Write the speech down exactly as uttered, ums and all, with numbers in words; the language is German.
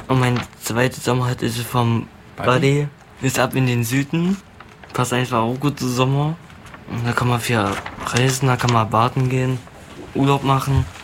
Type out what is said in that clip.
Und mein zweiter Sommer ist vom Buddy, ist ab in den Süden. Passt einfach auch gut zu Sommer. Und da kann man viel reisen, da kann man baden gehen, Urlaub machen.